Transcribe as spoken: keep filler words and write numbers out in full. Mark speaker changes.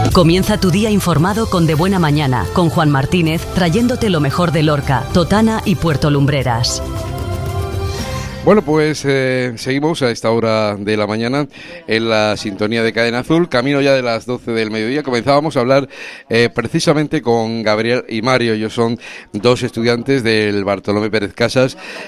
Speaker 1: Comienza tu día informado con De Buena Mañana, con Juan Martínez, trayéndote lo mejor de Lorca, Totana y Puerto Lumbreras.
Speaker 2: Bueno, pues eh, seguimos a esta hora de la mañana en la sintonía de Cadena Azul, camino ya de las doce del mediodía. Comenzábamos a hablar eh, precisamente con Gabriel y Mario. Ellos son dos estudiantes del Bartolomé Pérez Casas